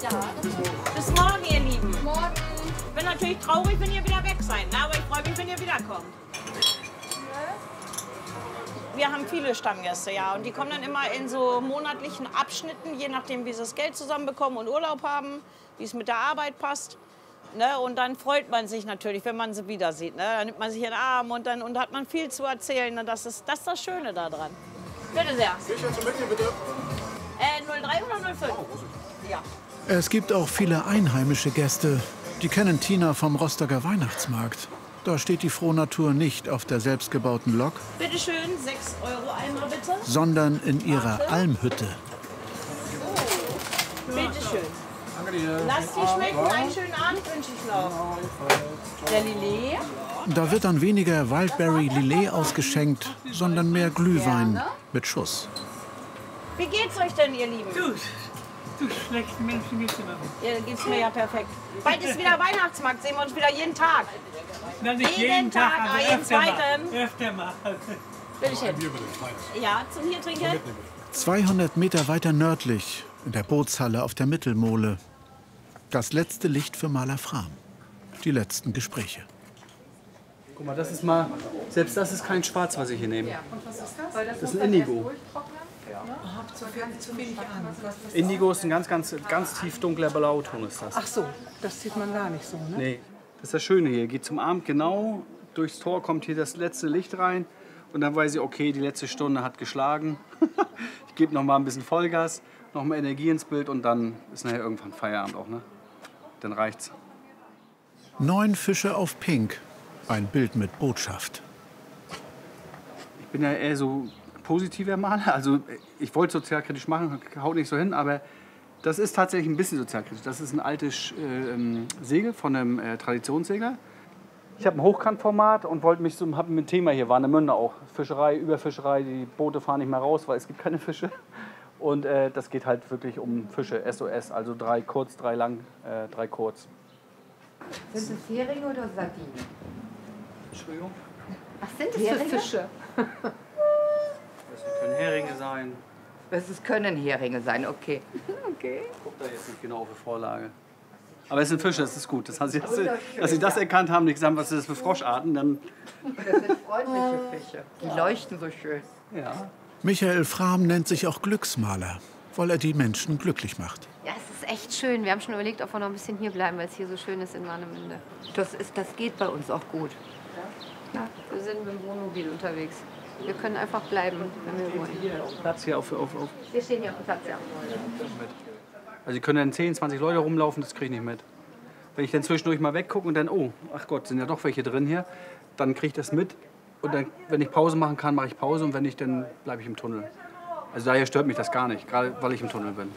Bis morgen, ihr Lieben. Ich bin natürlich traurig, wenn ihr wieder weg seid, ne? Aber ich freue mich, wenn ihr wiederkommt. Wir haben viele Stammgäste, ja. Und die kommen dann immer in so monatlichen Abschnitten, je nachdem, wie sie das Geld zusammenbekommen und Urlaub haben, wie es mit der Arbeit passt. Ne? Und dann freut man sich natürlich, wenn man sie wieder sieht. Ne? Dann nimmt man sich in den Arm und dann hat man viel zu erzählen. Ne? Das ist das Schöne daran. Bitte sehr. Sicher zu mitnehmen, bitte. 03 oder 05? Ja. Es gibt auch viele einheimische Gäste. Die kennen Tina vom Rostocker Weihnachtsmarkt. Da steht die Frohnatur nicht auf der selbstgebauten Lok, Bitte schön, 6 € einmal bitte. sondern in ihrer Almhütte. Bitte schön. Lasst die schmecken. Einen schönen Abend wünsche ich noch. Der Lillet. Da wird dann weniger Wildberry Lillet ausgeschenkt, sondern mehr Glühwein mit Schuss. Wie geht's euch denn, ihr Lieben? Gut. Du schlechten Menschen geht's immer. Ja, geht's mir ja perfekt. Bald ist wieder Weihnachtsmarkt, sehen wir uns wieder jeden Tag. Na, nicht Jeden Tag, aber jeden öfter mal. zweiten. Öfter mal. Bitte schön. Ja, zum hier trinken? 200 Meter weiter nördlich, in der Bootshalle auf der Mittelmole. Das letzte Licht für Maler Frahm. Die letzten Gespräche. Guck mal, das ist mal, selbst das ist kein Schwarz, was ich hier nehme. Das ist ein Indigo. Indigo ist ein ganz tief dunkler Blauton ist das. Ach so, das sieht man gar nicht so, ne? Nee, das ist das Schöne hier. Geht zum Abend genau durchs Tor, kommt hier das letzte Licht rein und dann weiß ich, okay, die letzte Stunde hat geschlagen. Ich gebe noch mal ein bisschen Vollgas, noch mal Energie ins Bild und dann ist nachher irgendwann Feierabend auch, ne? Dann reicht's. 9 Fische auf Pink. Ein Bild mit Botschaft. Ich bin ja eher so positiver Maler. Also ich wollte sozialkritisch machen, haut nicht so hin, aber das ist tatsächlich ein bisschen sozialkritisch. Das ist ein altes Segel von einem Traditionssegler. Ich habe ein Hochkantformat und wollte mich so, habe ein Thema hier, Warnemünde auch. Fischerei, Überfischerei, die Boote fahren nicht mehr raus, weil es gibt keine Fische. Und das geht halt wirklich um Fische, SOS, also 3 kurz, 3 lang, 3 kurz. Sind es Heringe oder Sardinen? Entschuldigung? Was sind das für Fische? Das können Heringe sein. Es können Heringe sein, okay. Ich gucke da jetzt nicht genau auf die Vorlage. Aber es sind Fische, das ist gut. Dass Sie das erkannt haben, nicht gesagt, was ist das für Froscharten, dann... Das sind freundliche Fische. Die leuchten so schön. Ja. Michael Frahm nennt sich auch Glücksmaler, weil er die Menschen glücklich macht. Ja, es ist echt schön. Wir haben schon überlegt, ob wir noch ein bisschen hier bleiben, weil es hier so schön ist in Warnemünde. Das geht bei uns auch gut. Ja, wir sind mit dem Wohnmobil unterwegs. Wir können einfach bleiben, wenn wir wollen. Platz hier auf. Wir stehen hier auf dem Platz, ja. Also Sie können dann 10, 20 Leute rumlaufen, das kriege ich nicht mit. Wenn ich dann zwischendurch mal weggucke und dann, oh, ach Gott, sind ja doch welche drin hier, dann kriege ich das mit. Und dann, wenn ich Pause machen kann, mache ich Pause und wenn nicht, dann bleibe ich im Tunnel. Also daher stört mich das gar nicht, gerade weil ich im Tunnel bin.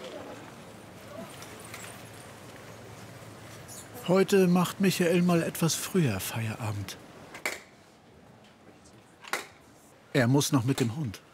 Heute macht Michael mal etwas früher Feierabend. Er muss noch mit dem Hund.